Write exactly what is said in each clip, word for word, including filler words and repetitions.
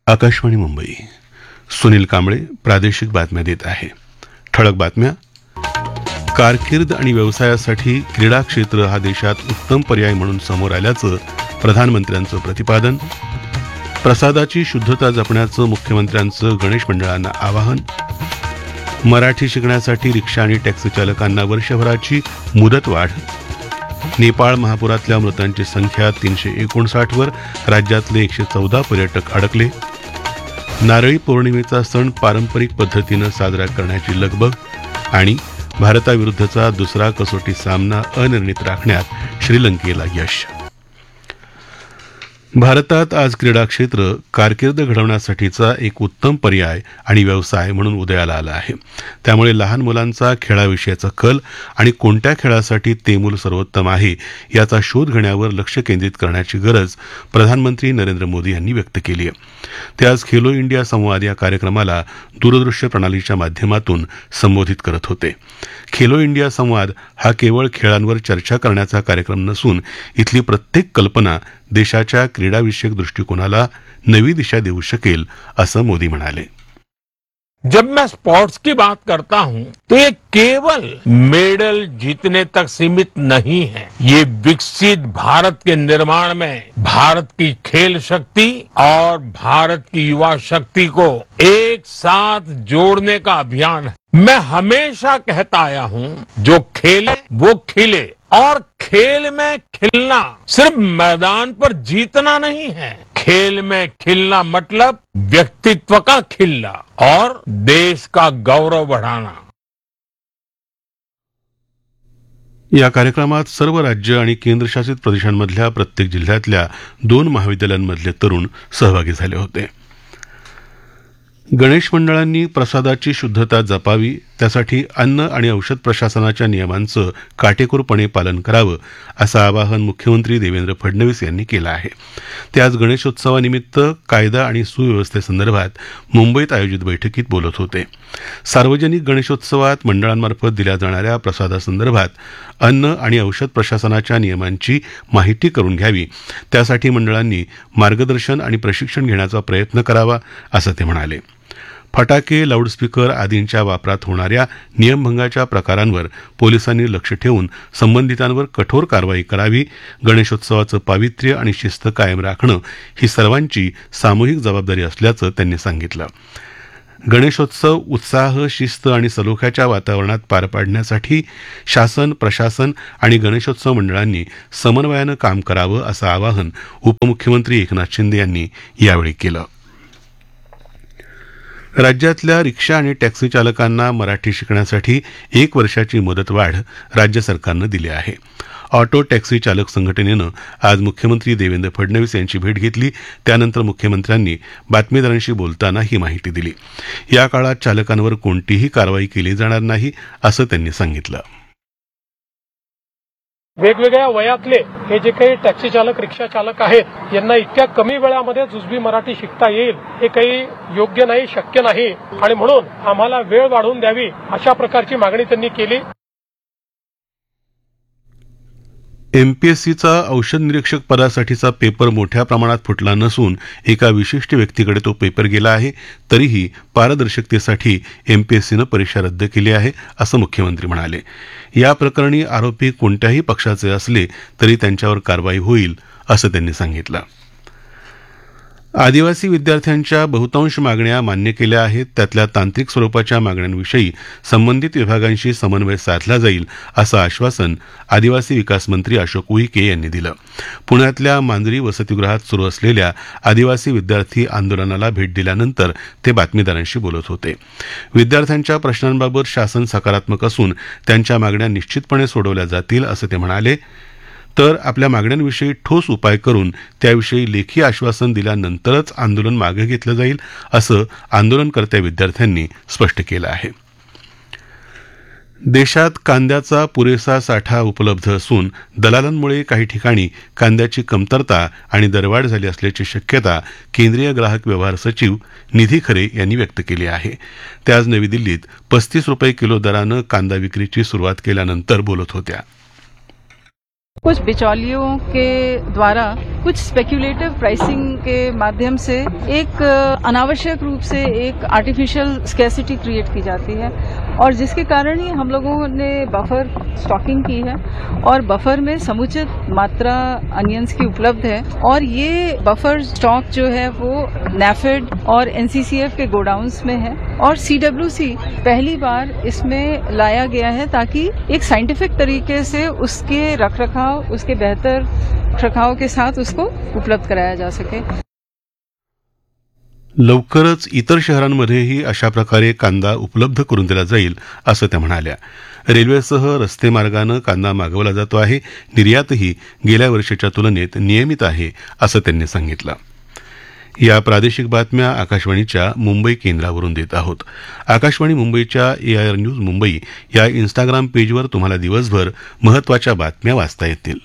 आकाशवाणी मुंबई. सुनील कांबळे प्रादेशिक बातम्या देत आहे. ठळक बातम्या. कारकीर्द आणि व्यवसायासाठी क्रीडा क्षेत्र हा देशात उत्तम पर्याय म्हणून समोर आल्याचं प्रधानमंत्र्यांचं प्रतिपादन. प्रसादाची शुद्धता जपण्याचं मुख्यमंत्र्यांचं गणेश मंडळांना आवाहन. मराठी शिकण्यासाठी रिक्षा आणि टॅक्सी चालकांना वर्षभराची मुदतवाढ. नेपाळ महापुरातल्या मृतांची संख्या तीनशे एकोणसाठ वर, राज्यातले एकशे चौदा पर्यटक अडकले. नारळी पौर्णिमेचा सण पारंपरिक पद्धतीनं साजरा करण्याची लगबग. आणि भारताविरुद्धचा दुसरा कसोटी सामना अनिर्णित राखण्यात श्रीलंकेला यश. भारतात आज क्रीडा क्षेत्र कारकीर्द घडवण्यासाठीचा एक उत्तम पर्याय आणि व्यवसाय म्हणून उदयाला आला आहे. त्यामुळे लहान मुलांचा खेळाविषयीचा कल आणि कोणत्या खेळासाठी ते मूल सर्वोत्तम आहे याचा शोध घेण्यावर लक्ष केंद्रित करण्याची गरज प्रधानमंत्री नरेंद्र मोदी यांनी व्यक्त केली आहे. ते आज खेलो इंडिया संवाद या कार्यक्रमाला दूरदृश्य प्रणालीच्या माध्यमातून संबोधित करत होते. खेलो इंडिया संवाद हा केवळ खेळांवर चर्चा करण्याचा कार्यक्रम नसून इथली प्रत्येक कल्पना देशाच्या क्रीडाविषयक दृष्टिकोनाला नवी दिशा देऊ शकेल, असं मोदी म्हणाले. जब मैं स्पोर्ट्स की बात करता हूं तो ये केवल मेडल जीतने तक सीमित नहीं है. ये विकसित भारत के निर्माण में भारत की खेल शक्ति और भारत की युवा शक्ति को एक साथ जोड़ने का अभियान है. मैं हमेशा कहता आया हूं, जो खेले वो खिले. और खेल में खिलना सिर्फ मैदान पर जीतना नहीं है. खेल में खिलना मतलब व्यक्तित्व का खिलना और देश का गौरव बढ़ाना. या कार्यक्रमात सर्व राज्य आणि केंद्रशासित प्रदेशांमधल्या प्रत्येक जिल्ह्यातल्या दोन महाविद्यालयांमधले तरुण सहभागी झाले होते. गणेश मंडळांनी प्रसादाची शुद्धता जपावी, त्यासाठी अन्न आणि औषध प्रशासनाच्या नियमांचं काटेकोरपणे पालन करावं, असं आवाहन मुख्यमंत्री देवेंद्र फडणवीस यांनी केलं आहे. ते आज गणेशोत्सवानिमित्त कायदा आणि सुव्यवस्थेसंदर्भात मुंबईत आयोजित बैठकीत बोलत होते. सार्वजनिक गणेशोत्सवात मंडळांमार्फत दिल्या जाणाऱ्या प्रसादासंदर्भात अन्न आणि औषध प्रशासनाच्या नियमांची माहिती करून घ्यावी, त्यासाठी मंडळांनी मार्गदर्शन आणि प्रशिक्षण घेण्याचा प्रयत्न करावा, असं ते म्हणाले. फटाके, लाऊडस्पीकर आदींच्या वापरात होणाऱ्या नियमभंगाच्या प्रकारांवर पोलिसांनी लक्ष ठेवून संबंधितांवर कठोर कारवाई करावी. गणेशोत्सवाचं पावित्र्य आणि शिस्त कायम राखणं ही सर्वांची सामूहिक जबाबदारी असल्याचं त्यांनी सांगितलं. गणेशोत्सव उत्साह, शिस्त आणि सलोख्याच्या वातावरणात पार पाडण्यासाठी शासन, प्रशासन आणि गणेशोत्सव मंडळांनी समन्वयानं काम करावं, असं आवाहन उपमुख्यमंत्री एकनाथ शिंदे यांनी यावेळी केलं. राज्यातल्या रिक्षा आणि टॅक्सी चालकांना मराठी शिकण्यासाठी एक वर्षाची मुदतवाढ राज्य सरकारनं दिली आहे. ऑटो टॅक्सी चालक संघटनेनं आज मुख्यमंत्री देवेंद्र फडणवीस यांची भेट घेतली. त्यानंतर मुख्यमंत्र्यांनी बातमीदारांशी बोलताना ही माहिती दिली. या काळात चालकांवर कोणतीही कारवाई केली जाणार नाही, असं त्यांनी सांगितलं. वेगवेगळ्या वयातले हे जे काही टॅक्सी चालक, रिक्षा चालक आहेत, यांना इतक्या कमी वेळामध्ये जुजबी मराठी शिकता येईल हे काही योग्य नाही, शक्य नाही. आणि म्हणून आम्हाला वेळ वाढवून द्यावी, अशा प्रकारची मागणी त्यांनी केली. एमपीएससीचा औषध निरीक्षक पदासाठीचा पेपर मोठ्या प्रमाणात फुटला नसून एका विशिष्ट व्यक्तीकडे तो पेपर गेला आहे. तरीही पारदर्शकतेसाठी एमपीएससीनं परीक्षा रद्द केली आहे, असं मुख्यमंत्री म्हणाले. या प्रकरणी आरोपी कोणत्याही पक्षाचे असले तरी त्यांच्यावर कारवाई होईल, असं त्यांनी सांगितलं. आदिवासी विद्यार्थ्यांच्या बहुतांश मागण्या मान्य केल्या आहेत. त्यातल्या तांत्रिक स्वरूपाच्या मागण्यांविषयी संबंधित विभागांशी समन्वय साधला जाईल, असं आश्वासन आदिवासी विकास मंत्री अशोक उईके यांनी दिलं. पुण्यातल्या मांजरी वसतिगृहात सुरू असलेल्या आदिवासी विद्यार्थी आंदोलनाला भेट दिल्यानंतर ते बातमीदारांशी बोलत होते. विद्यार्थ्यांच्या प्रश्नांबाबत शासन सकारात्मक असून त्यांच्या मागण्या निश्चितपणे सोडवल्या जातील, असं ते म्हणाले. तर आपल्या मागण्यांविषयी ठोस उपाय करून त्याविषयी लेखी आश्वासन दिल्यानंतरच आंदोलन मागे घेतलं जाईल, असं आंदोलनकर्त्या विद्यार्थ्यांनी स्पष्ट केलं आहे. देशात कांद्याचा पुरेसा साठा उपलब्ध असून दलालांमुळे काही ठिकाणी कांद्याची कमतरता आणि दरवाढ झाली असल्याची शक्यता केंद्रीय ग्राहक व्यवहार सचिव निधी खरे यांनी व्यक्त केली आहे. ते आज नवी दिल्लीत पस्तीस रुपये किलो दरानं कांदा विक्रीची सुरुवात केल्यानंतर बोलत होत्या. कुछ बिचौलियों के द्वारा कुछ स्पेक्यूलेटिव प्राइसिंग के माध्यम से एक अनावश्यक रूप से एक आर्टिफिशियल स्कैसिटी क्रिएट की जाती है और जिसके कारण ही हम लोगों ने बफर स्टॉकिंग की है और बफर में समुचित मात्रा अनियंस की उपलब्ध है और ये बफर स्टॉक जो है वो नैफेड और एनसीसीएफ के गोडाउन्स में है और सीडब्ल्यूसी पहली बार इसमें लाया गया है ताकि एक साइंटिफिक तरीके से उसके रखरखाव उसके बेहतर रखरखाव के साथ उसको उपलब्ध कराया जा सके। लवकरच इतर शहरांमध्येही अशा प्रकारे कांदा उपलब्ध करून दिला जाईल असं त्या म्हणाल्या. रेल्वेसह रस्ते मार्गानं कांदा मागवला जातो आहे. निर्यातही गेल्या वर्षीच्या तुलनेत नियमित आहे असं त्यांनी सांगितलं. या प्रादेशिक बातम्या आकाशवाणीच्या मुंबई केंद्रावरून देत आहोत. आकाशवाणी मुंबईच्या एआयआर न्यूज मुंबई या इन्स्टाग्राम पेजवर तुम्हाला दिवसभर महत्त्वाच्या बातम्या वाचता येतील.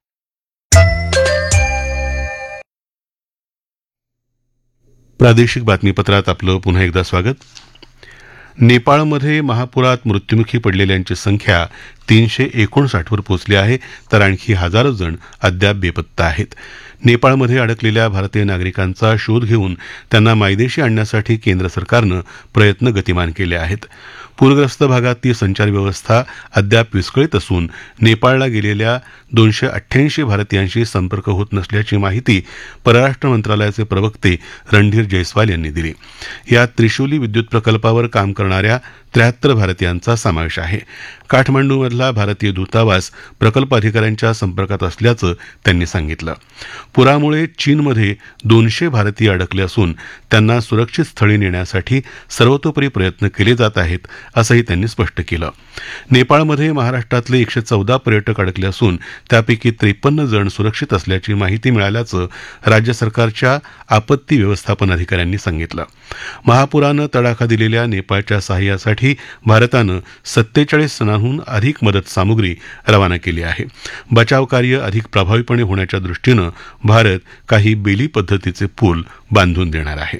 प्रादेशिक बातमीपत्रात आपलं पुन्हा एकदा स्वागत. नेपाळमध्ये महापुरात मृत्युमुखी पडलेल्यांची संख्या तीनशे एकोणसाठवर पोहोचली आहे तर आणखी हजारो जण अद्याप बेपत्ता आहेत. नेपाळमध्ये अडकलेल्या भारतीय नागरिकांचा शोध घेऊन त्यांना मायदेशी आणण्यासाठी केंद्र सरकारनं प्रयत्न गतिमान केले आहेत. पूरग्रस्त भागातली संचार व्यवस्था अद्याप विस्कळीत असून नेपाळला गेलेल्या दोनशे अठ्ठ्याऐंशी भारतीयांशी संपर्क होत नसल्याची माहिती परराष्ट्र मंत्रालयाचे प्रवक्ते रणधीर जयस्वाल यांनी दिली. यात त्रिशूली विद्युत प्रकल्पावर काम करणाऱ्या त्र्याहत्तर भारतीयांचा समावेश आहे. काठमांडूमधला भारतीय दूतावास प्रकल्प अधिकाऱ्यांच्या संपर्कात असल्याचं त्यांनी सांगितलं. पुरामुळे चीनमध्ये दोनशे भारतीय अडकले असून त्यांना सुरक्षित स्थळी नेण्यासाठी सर्वतोपरी प्रयत्न केले जात आहेत असंही त्यांनी स्पष्ट केलं. नेपाळमध्ये महाराष्ट्रातले एकशे चौदा पर्यटक अडकले असून त्यापैकी त्रेपन्न जण सुरक्षित असल्याची माहिती मिळाल्याचं राज्य सरकारच्या आपत्ती व्यवस्थापन अधिकाऱ्यांनी सांगितलं. महापुरानं तडाखा दिलेल्या नेपाळच्या सहाय्यासाठी भारतानं सत्तेचाळीस टनांहून अधिक मदत सामुग्री रवाना केली आहे. बचावकार्य अधिक प्रभावीपणे होण्याच्या दृष्टीनं भारत काही बेली पद्धतीचे पूल बांधून देणार आहे.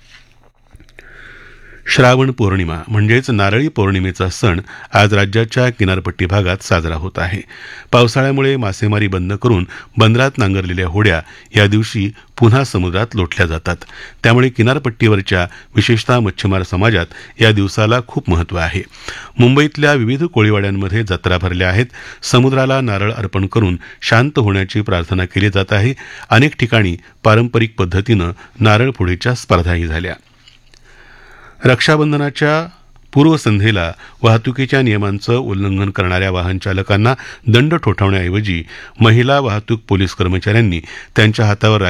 श्रावण पौर्णिमा म्हणजेच नारळी पौर्णिमेचा सण आज राज्याच्या किनारपट्टी भागात साजरा होत आहे. पावसाळ्यामुळे मासेमारी बंद करून बंदरात नांगरलेल्या होड्या या दिवशी पुन्हा समुद्रात लोटल्या जातात. त्यामुळे किनारपट्टीवरच्या विशेषतः मच्छीमार समाजात या दिवसाला खूप महत्त्व आहे. मुंबईतल्या विविध कोळीवाड्यांमध्ये जत्रा भरल्या आहेत. समुद्राला नारळ अर्पण करून शांत होण्याची प्रार्थना केली जात आहे. अनेक ठिकाणी पारंपरिक पद्धतीनं नारळ फोडीच्या स्पर्धाही झाल्या. रक्षाबंधनाच्या पूर्वसंध्येला वाहतुकीच्या नियमांचं उल्लंघन करणाऱ्या वाहन चालकांना दंड ठोठावण्याऐवजी महिला वाहतूक पोलीस कर्मचाऱ्यांनी त्यांच्या हातावर